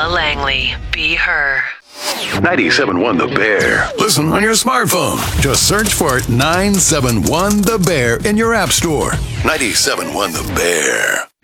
Bella Langley. Be her. 97.1 The Bear. Listen on your smartphone. Just search for 971 The Bear in your app store. 97.1 The Bear.